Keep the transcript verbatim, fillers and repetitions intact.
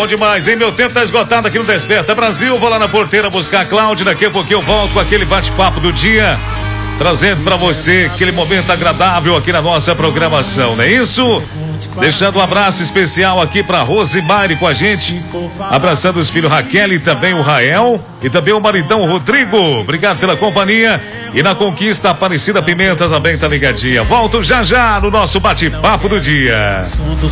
Bom demais, hein? Meu tempo tá esgotado aqui no Desperta Brasil. Vou lá na porteira buscar a Cláudia. Daqui a pouquinho eu volto com aquele bate-papo do dia, trazendo pra você aquele momento agradável aqui na nossa programação, não é isso? Deixando um abraço especial aqui pra Rosemary com a gente, abraçando os filhos Raquel e também o Rael, e também o maridão Rodrigo. Obrigado pela companhia. E na conquista, Aparecida Pimenta também tá ligadinha. Volto já já no nosso bate-papo do dia.